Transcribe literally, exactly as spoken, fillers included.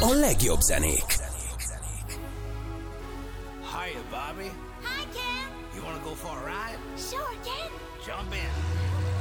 a legjobb zenék. Hiya, Bobby. Hi, Ken. You wanna go for a ride? Sure, Ken. Jump in.